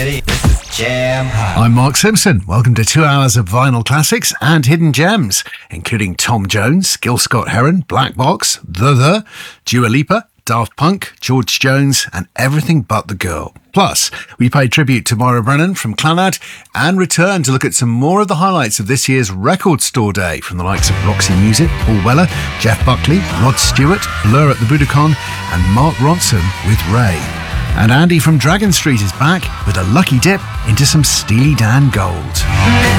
This is Jam Hot. I'm Mark Simpson. Welcome to 2 hours of vinyl classics and hidden gems, including Tom Jones, Gil Scott-Heron, Black Box, The, Dua Lipa, Daft Punk, George Jones, and Everything But the Girl. Plus, we pay tribute to Moira Brennan from Clannad and return to look at some more of the highlights of this year's Record Store Day from the likes of Roxy Music, Paul Weller, Jeff Buckley, Rod Stewart, Blur at the Budokan, and Mark Ronson with Ray. And Andy from Dragon Street is back with a lucky dip into some Steely Dan gold.